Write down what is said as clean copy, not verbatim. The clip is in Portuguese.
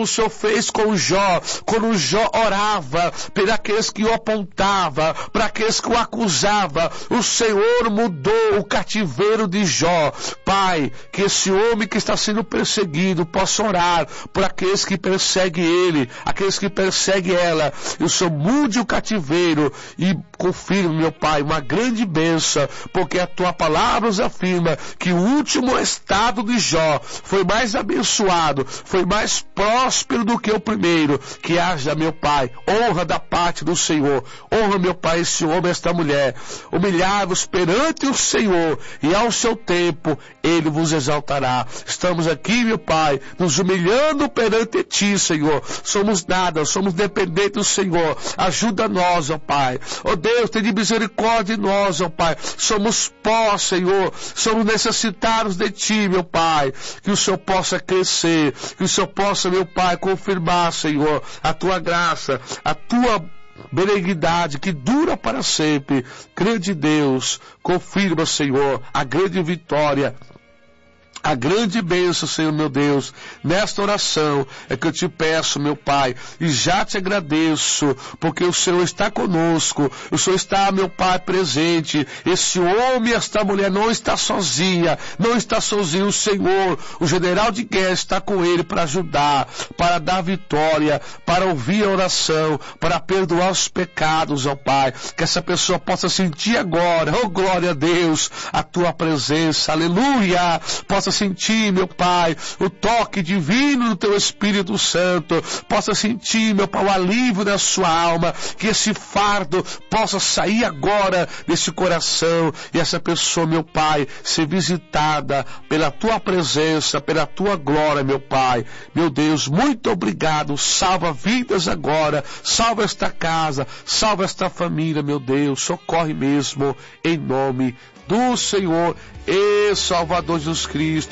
o Senhor fez com Jó, quando Jó orava para aqueles que o apontavam, para aqueles que o acusavam, o Senhor mudou o cativeiro de Jó. Pai, que esse homem que está sendo perseguido possa orar por aqueles que perseguem ele, aqueles que perseguem ela, e o Senhor mude o cativeiro e confirme, meu Pai, uma grande bênção, porque a tua palavra nos afirma que o último estado de Jó foi mais abençoado, foi mais próspero do que o primeiro. Que haja, meu Pai, honra da parte do Senhor. Honra, meu Pai, esse homem, esta mulher. Humilhai-vos perante o Senhor, e ao seu tempo ele vos exaltará. Estamos aqui, meu Pai, nos humilhando perante ti, Senhor. Somos nada, somos dependentes do Senhor. Ajuda nós, ó Pai. Ó Deus, tenha misericórdia de nós, ó Pai. Somos pó, Senhor. Somos necessitados de ti, meu Pai. Que o Senhor possa crescer, que o Senhor possa, meu Pai, confirmar, Senhor, a tua graça, a tua benignidade que dura para sempre. Grande Deus, confirma, Senhor, a grande vitória, a grande bênção, Senhor meu Deus. Nesta oração é que eu te peço, meu Pai, e já te agradeço, porque o Senhor está conosco, o Senhor está, meu Pai, presente. Esse homem, esta mulher não está sozinha, não está sozinho. O Senhor, o general de guerra, está com ele para ajudar, para dar vitória, para ouvir a oração, para perdoar os pecados, ó Pai. Que essa pessoa possa sentir agora, oh glória a Deus, a tua presença, aleluia. Possa sentir, meu Pai, o toque divino do teu Espírito Santo, possa sentir, meu Pai, o alívio da sua alma, que esse fardo possa sair agora desse coração, e essa pessoa, meu Pai, ser visitada pela tua presença, pela tua glória, meu Pai. Meu Deus, muito obrigado. Salva vidas agora, salva esta casa, salva esta família, meu Deus. Socorre mesmo, em nome do Senhor e Salvador Jesus Cristo.